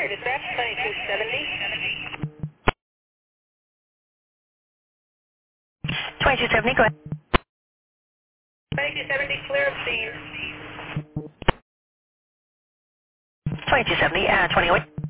Fire dispatch, 2270. 2270, go ahead. 2270, clear of scene. 2270, 21.